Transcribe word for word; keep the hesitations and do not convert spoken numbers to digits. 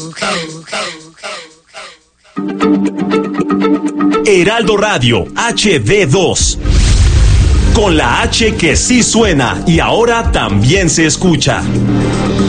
Heraldo Radio, H D dos. Con la H que sí suena y ahora también se escucha.